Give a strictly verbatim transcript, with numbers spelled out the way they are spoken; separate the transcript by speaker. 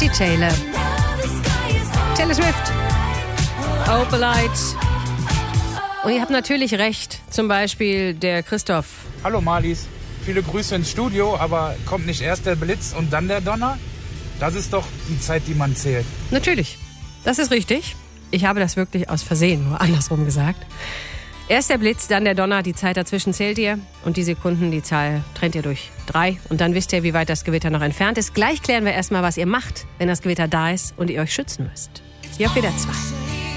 Speaker 1: Katie Taylor. Taylor Swift. Opalite. Und ihr habt natürlich recht. Zum Beispiel der Christoph.
Speaker 2: Hallo Marlies. Viele Grüße ins Studio, aber kommt nicht erst der Blitz und dann der Donner? Das ist doch die Zeit, die man zählt.
Speaker 1: Natürlich. Das ist richtig. Ich habe das wirklich aus Versehen, nur andersrum gesagt. Erst der Blitz, dann der Donner, die Zeit dazwischen zählt ihr und die Sekunden, die Zahl trennt ihr durch drei und dann wisst ihr, wie weit das Gewitter noch entfernt ist. Gleich klären wir erstmal, was ihr macht, wenn das Gewitter da ist und ihr euch schützen müsst. Hier auf W D R zwei.